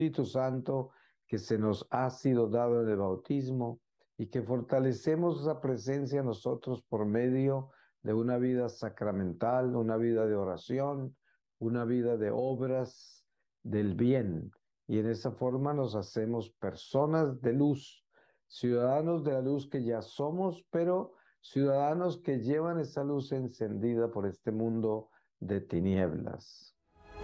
Espíritu Santo que se nos ha sido dado en el bautismo y que fortalecemos esa presencia en nosotros por medio de una vida sacramental, una vida de oración, una vida de obras del bien. Y en esa forma nos hacemos personas de luz, ciudadanos de la luz que ya somos, pero ciudadanos que llevan esa luz encendida por este mundo de tinieblas.